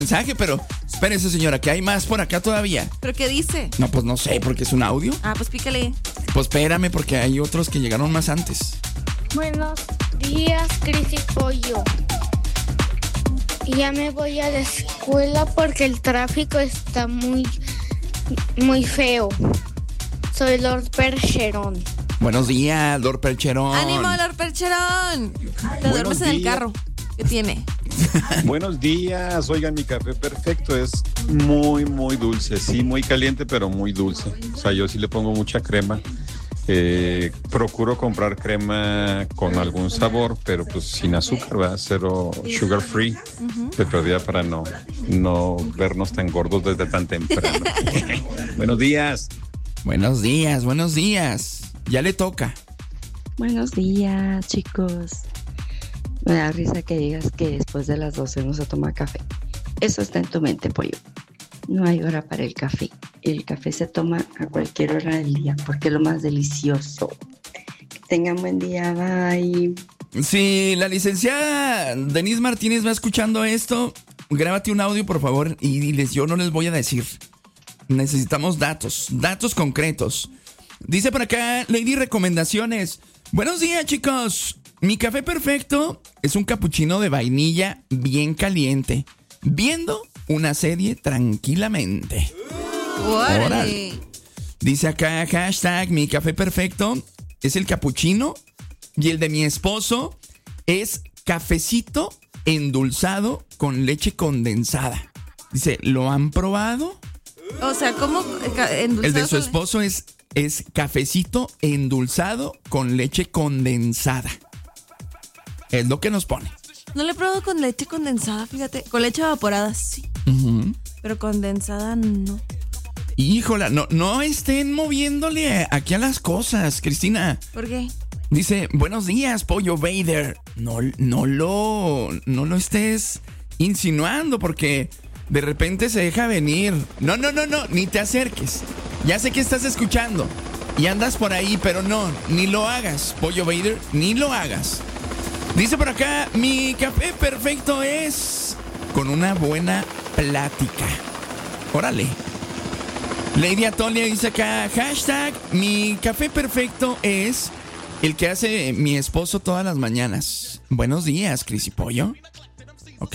mensaje, pero espérese, señora, que hay más por acá todavía. ¿Pero qué dice? No, pues no sé, porque es un audio. Ah, pues pícale. Pues espérame, porque hay otros que llegaron más antes. Buenos días, Cris y Pollo. Ya me voy a la escuela porque el tráfico está muy feo. Soy Lord Percherón. Buenos días, Lord Percherón. ¡Ánimo, Lord Percherón! Te duermes en el carro. ¿Qué tiene? Buenos días. Oigan, mi café perfecto es muy, muy dulce. Sí, muy caliente, pero muy dulce. O sea, yo sí le pongo mucha crema. Procuro comprar crema con algún sabor, pero pues sin azúcar, ¿verdad? Cero sugar free. De perdida para no vernos tan gordos desde tan temprano. Buenos días. Buenos días, buenos días. Ya le toca. Buenos días, chicos. Me da risa que digas que después de las 12 no se toma café. Eso está en tu mente, Pollo. No hay hora para el café. El café se toma a cualquier hora del día porque es lo más delicioso. Que tengan buen día, bye. Si la licenciada Denise Martínez va escuchando esto, grábate un audio, por favor, y diles, yo no les voy a decir. Necesitamos datos concretos. Dice por acá, Lady Recomendaciones. Buenos días, chicos. Mi café perfecto es un capuchino de vainilla bien caliente, viendo una serie tranquilamente. ¡Órale! Dice acá, hashtag, mi café perfecto es el capuchino y el de mi esposo es cafecito endulzado con leche condensada. Dice, ¿lo han probado? O sea, ¿cómo endulzado? El de su esposo es cafecito endulzado con leche condensada. Es lo que nos pone. No le he probado con leche condensada, fíjate. Con leche evaporada, sí. Pero condensada, no. Híjola, no estén moviéndole aquí a las cosas, Cristina. ¿Por qué? Dice, buenos días, Pollo Vader. No lo estés insinuando porque de repente se deja venir. No, ni te acerques. Ya sé que estás escuchando y andas por ahí, pero no, ni lo hagas, Pollo Vader, ni lo hagas. Dice por acá, mi café perfecto es con una buena plática. Órale. Lady Atolia dice acá, hashtag, mi café perfecto es el que hace mi esposo todas las mañanas. Buenos días, Cris y Pollo. Ok.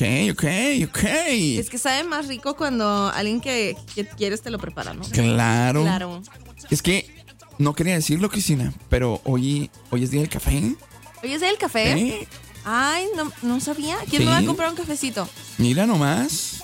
Es que sabe más rico cuando alguien que quieres te lo prepara, ¿no? Claro. Es que no quería decirlo, Cristina, pero hoy es día del café. ¿Hoy es día del café? Ay, no sabía. ¿Quién me va a comprar un cafecito? Mira nomás.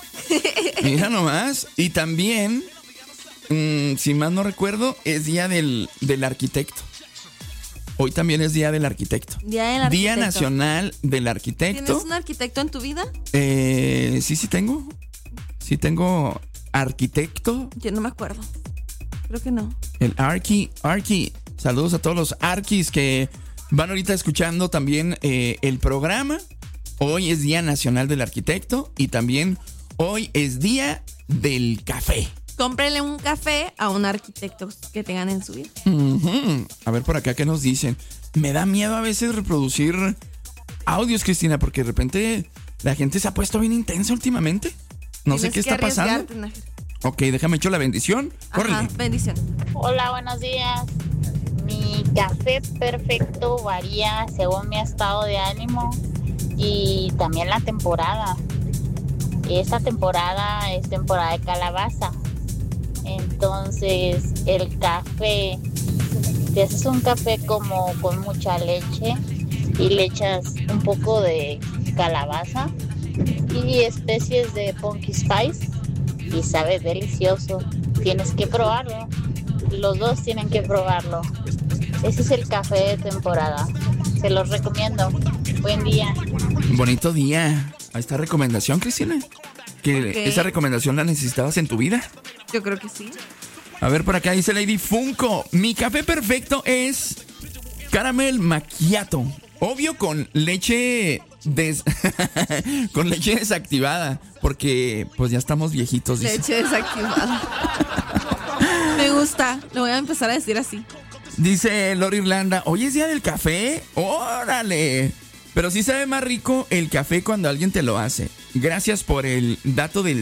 Y también, si mal no recuerdo, es día del arquitecto. Hoy también es día del arquitecto. Día Nacional del Arquitecto. ¿Tienes un arquitecto en tu vida? Sí tengo. Sí tengo arquitecto. Yo no me acuerdo. Creo que no. El Arqui. Saludos a todos los Arquis que van ahorita escuchando también el programa. Hoy es Día Nacional del Arquitecto y también hoy es Día del Café. Cómprenle un café a un arquitecto que tengan en su vida. A ver por acá qué nos dicen. Me da miedo a veces reproducir audios, Cristina, porque de repente la gente se ha puesto bien intensa últimamente. No sé qué está pasando. Ok, déjame echar la bendición. Ajá, bendición. Hola, buenos días. Mi café perfecto varía según mi estado de ánimo y también la temporada. Esta temporada es temporada de calabaza. Entonces el café, si haces un café como con mucha leche y le echas un poco de calabaza y especies de pumpkin spice y sabe delicioso. Tienes que probarlo. Los dos tienen que probarlo. Ese es el café de temporada. Se los recomiendo. Buen día. Bonito día. A esta recomendación, Cristina. Que esa recomendación la necesitabas en tu vida. Yo creo que sí. A ver, por acá dice Lady Funko. Mi café perfecto es caramel macchiato. Obvio con leche con leche desactivada. Porque pues ya estamos viejitos. Dice. Leche desactivada. Me gusta. Lo voy a empezar a decir así. Dice Lori Irlanda. ¿Hoy es día del café? ¡Órale! Pero sí sabe más rico el café cuando alguien te lo hace. Gracias por el dato del